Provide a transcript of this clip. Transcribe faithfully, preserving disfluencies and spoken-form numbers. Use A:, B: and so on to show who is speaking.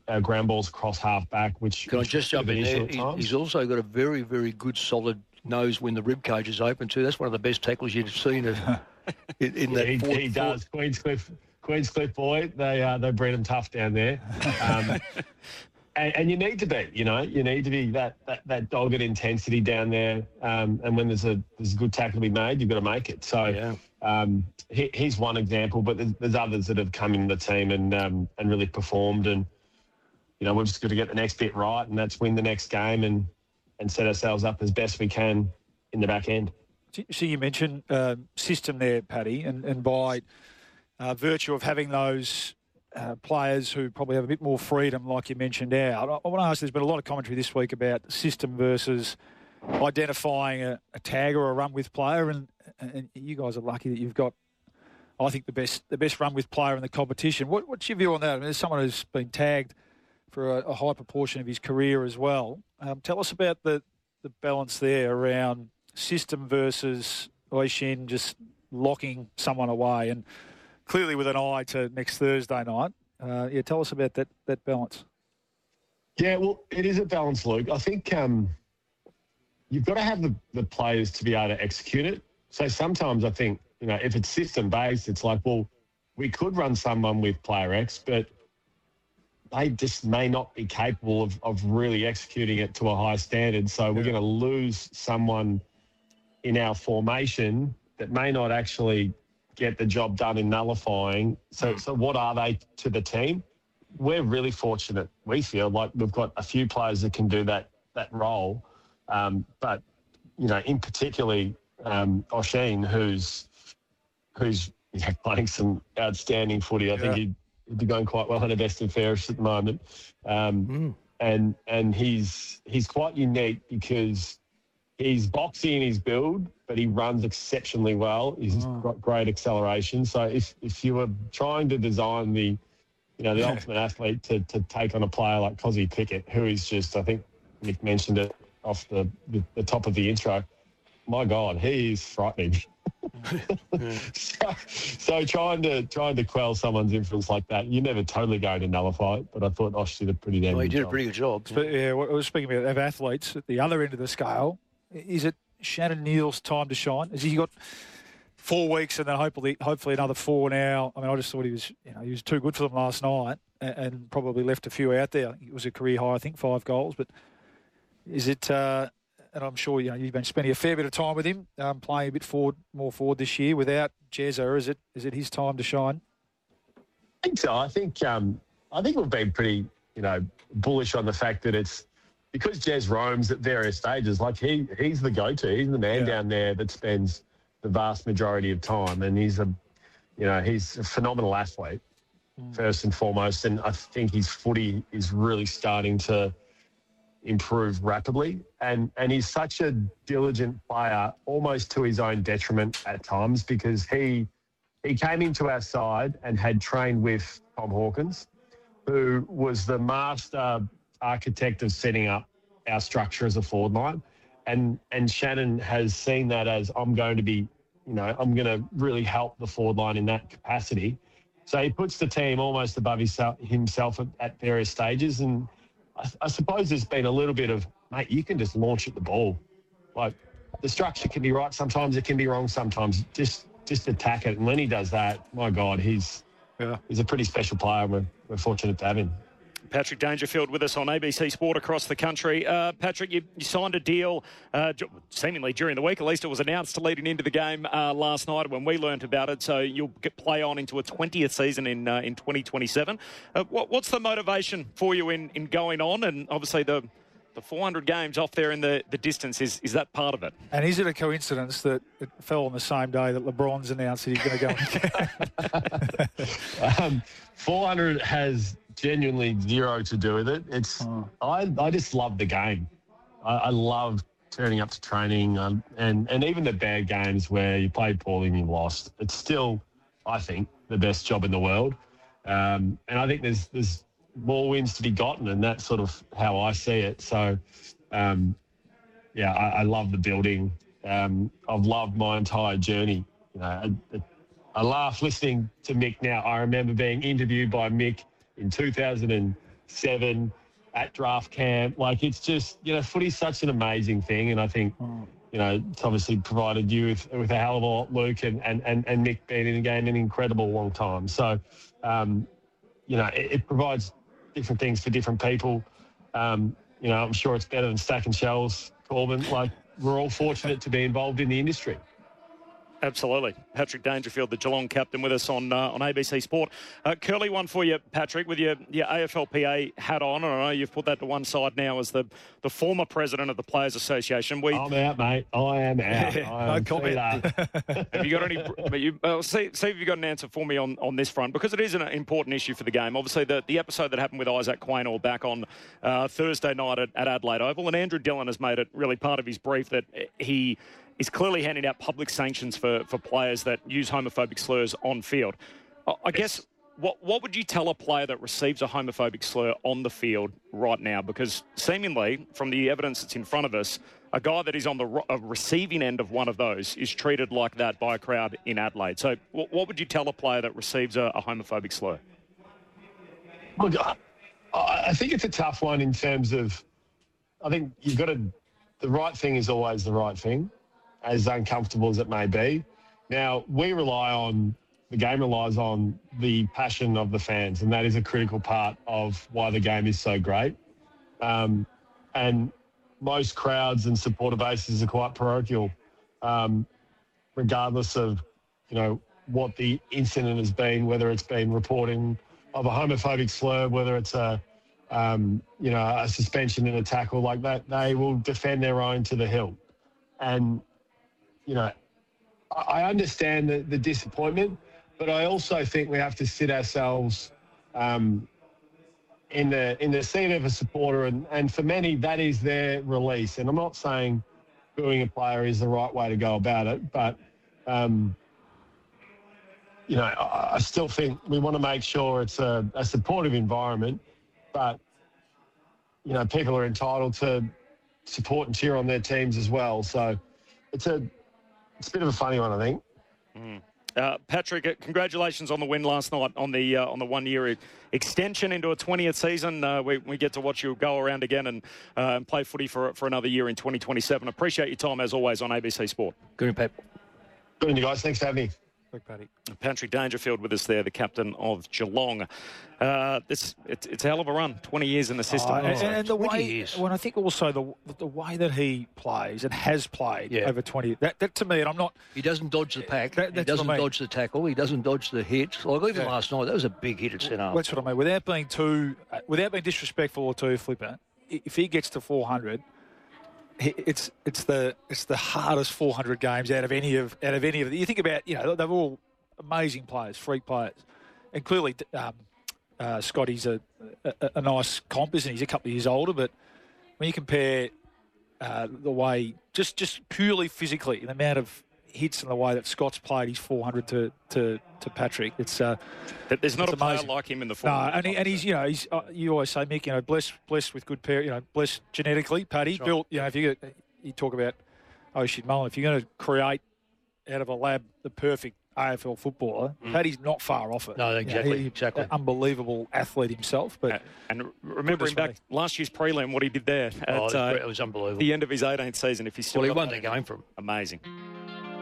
A: uh, ground balls across half back, which
B: can I just jump in there? He,
A: times.
B: he's also got a very, very good, solid nose when the rib cage is open too. That's one of the best tackles you've seen in, in
A: yeah,
B: that.
A: He,
B: fourth,
A: he does. Queenscliff, Queenscliff boy. They uh, they breed them tough down there. Um, And, and you need to be, you know, you need to be that that, that dogged intensity down there. Um, and when there's a there's a good tackle to be made, you've got to make it. So
B: yeah.
A: um, he, he's one example, but there's, there's others that have come in the team and um, and really performed. And you know, we've just got to get the next bit right, and that's win the next game and and set ourselves up as best we can in the back end.
C: So you mentioned uh, system there, Paddy, and and by uh, virtue of having those. Uh, players who probably have a bit more freedom, like you mentioned out. I, I want to ask, there's been a lot of commentary this week about system versus identifying a, a tag or a run-with player, and, and you guys are lucky that you've got, I think, the best the best run-with player in the competition. What, what's your view on that? I mean, there's someone who's been tagged for a, a high proportion of his career as well. Um, tell us about the, the balance there around system versus Oishin just locking someone away, and clearly with an eye to next Thursday night. Uh, yeah, tell us about that that balance.
A: Yeah, well, it is a balance, Luke. I think um, you've got to have the, the players to be able to execute it. So sometimes I think, you know, if it's system-based, it's like, well, we could run someone with player X, but they just may not be capable of, of really executing it to a high standard. So we're going to lose someone in our formation that may not actually get the job done in nullifying. So, so what are they to the team? We're really fortunate. We feel like we've got a few players that can do that that role. Um, but, you know, in particularly um, Oishin, who's who's you know, playing some outstanding footy. I yeah. think he'd, he'd be going quite well in a best and fairest at the moment. Um, mm. And and he's he's quite unique because he's boxy in his build, but he runs exceptionally well. He's oh. got great acceleration. So if, if you were trying to design the, you know, the ultimate athlete to, to take on a player like Kozzy Pickett, who is just, I think Nick mentioned it off the, the, the top of the intro, my God, he is frightening. so, so trying to trying to quell someone's influence like that, you're never totally going to nullify it, but I thought Osh did a pretty damn
B: well,
A: good
B: he did
A: job.
B: a pretty good job.
C: But, yeah, I was speaking about of athletes at the other end of the scale. Is it Shannon Neal's time to shine? Has he got four weeks and then hopefully hopefully another four now? I mean, I just thought he was, you know, he was too good for them last night and, and probably left a few out there. It was a career high, I think, five goals. But is it? Uh, and I'm sure you know you've been spending a fair bit of time with him, um, playing a bit forward, more forward this year without Jezza. Is it? Is it his time to shine?
A: I think so. I think um, I think we've been pretty, you know, bullish on the fact that it's. Because Jez roams at various stages, like he he's the go-to. He's the man yeah. down there that spends the vast majority of time, and he's a, you know, he's a phenomenal athlete mm. first and foremost. And I think his footy is really starting to improve rapidly. And and he's such a diligent player, almost to his own detriment at times, because he he came into our side and had trained with Tom Hawkins, who was the master architect of setting up our structure as a forward line. And and Shannon has seen that as I'm going to be, you know, I'm going to really help the forward line in that capacity. So he puts the team almost above himself, himself at, at various stages. And I, I suppose there's been a little bit of, mate, you can just launch at the ball. Like the structure can be right. Sometimes it can be wrong. Sometimes just just attack it. And when he does that, my God, he's yeah. he's a pretty special player. We're, we're fortunate to have him.
D: Patrick Dangerfield with us on A B C Sport across the country. Uh, Patrick, you, you signed a deal uh, seemingly during the week. At least it was announced leading into the game uh, last night when we learnt about it. So you'll get play on into a twentieth season in uh, in twenty twenty-seven. Uh, what, what's the motivation for you in, in going on? And obviously the the four hundred games off there in the, the distance, is, is that part of it?
C: And is it a coincidence that it fell on the same day that LeBron's announced that he's going to
A: go? um, four hundred has genuinely zero to do with it. It's oh. I, I just love the game. I, I love turning up to training um, and, and even the bad games where you played poorly and you lost. It's still, I think, the best job in the world. Um, and I think there's there's more wins to be gotten, and that's sort of how I see it. So, um, yeah, I, I love the building. Um, I've loved my entire journey. You know, I, I laugh listening to Mick now. I remember being interviewed by Mick in two thousand seven at draft camp. Like, it's just, you know, footy's such an amazing thing. And I think, you know, it's obviously provided you with, with a hell of a lot, Luke, and, and, and, and Mick being in the game an incredible long time. So, um, you know, it, it provides different things for different people. Um, you know, I'm sure it's better than stacking shelves, Corbin. Like, we're all fortunate to be involved in the industry.
D: Absolutely. Patrick Dangerfield, the Geelong captain, with us on uh, on A B C Sport. Uh, curly one for you, Patrick, with your, your A F L P A hat on. And I know you've put that to one side now as the, the former president of the Players Association. We,
A: I'm out, mate. I am out. I
C: No comment.
D: have you got any... But you, uh, see, see if you've got an answer for me on, on this front, because it is an important issue for the game. Obviously, the, the episode that happened with Isaac Quaynor back on uh, Thursday night at, at Adelaide Oval, and Andrew Dillon has made it really part of his brief that he... is clearly handing out public sanctions for, for players that use homophobic slurs on field. I, I guess, what what would you tell a player that receives a homophobic slur on the field right now? Because seemingly, from the evidence that's in front of us, a guy that is on the ro- receiving end of one of those is treated like that by a crowd in Adelaide. So what, what would you tell a player that receives a, a homophobic slur?
A: Look, I, I think it's a tough one in terms of, I think you've got to, the right thing is always the right thing, as uncomfortable as it may be. Now, we rely on, the game relies on the passion of the fans, and that is a critical part of why the game is so great. Um, and most crowds and supporter bases are quite parochial, um, regardless of, you know, what the incident has been, whether it's been reporting of a homophobic slur, whether it's a, um, you know, a suspension in a tackle like that, they will defend their own to the hilt. And, you know, I understand the, the disappointment, but I also think we have to sit ourselves um, in the in the seat of a supporter, and, and for many, that is their release. And I'm not saying booing a player is the right way to go about it, but, um, you know, I, I still think we want to make sure it's a, a supportive environment, but, you know, people are entitled to support and cheer on their teams as well. So it's a It's a bit of a funny one, I think.
D: Mm. Uh, Patrick, congratulations on the win last night on the uh, on the one-year extension into a twentieth season. Uh, we, we get to watch you go around again and, uh, and play footy for for another year in twenty twenty-seven. Appreciate your time, as always, on A B C Sport.
B: Good on, Pat.
A: Good on you guys. Thanks for having me.
C: Look, Paddy.
D: Patrick Dangerfield with us there, the captain of Geelong. Uh, this it's, it's a hell of a run. twenty years in the system.
C: Oh, and, and the way,
B: years.
C: when I think also the the way that he plays and has played
B: Yeah.
C: over twenty, that, that to me, and I'm not.
B: He doesn't dodge the pack.
C: That-
B: he
C: that's
B: doesn't
C: what I mean.
B: dodge the tackle. He doesn't dodge the hit. Like even
C: Yeah.
B: last night, that was a big hit at centre.
C: That's what I mean. Without being too, uh, without being disrespectful or too flippant, i- if he gets to four hundred, he- it's it's the it's the hardest four hundred games out of any of out of any of the. You think about, you know, they're all amazing players, freak players, and clearly um, uh, Scotty's a, a a nice comp, isn't he? He's a couple of years older, but when you compare uh, the way, just just purely physically, the amount of hits and the way that Scott's played his four hundred to to, to Patrick, it's uh,
D: There's not
C: it's
D: a player
C: amazing.
D: like him in the
C: no,
D: form.
C: and, he, and he's, you know, he's uh, you always say, Mick, you know, blessed blessed with good pair, you know, blessed genetically, Paddy,
B: Sure.
C: built, you know, if you get, you talk about Oshie Mullen, if you're going to create out of a lab the perfect A F L footballer,
B: Mm.
C: Paddy's not far off it.
B: No,
C: You know,
B: exactly,
C: he-
B: exactly.
C: an unbelievable athlete himself, but
D: Uh, and remembering
C: Goodness
D: back
C: me.
D: last year's prelim, what he did there
B: Oh, it
D: at
B: was,
D: uh,
B: great. It was unbelievable.
D: the end of his eighteenth season. If he's still
B: Well, he
D: got
B: won
D: that
B: the game from.
D: amazing.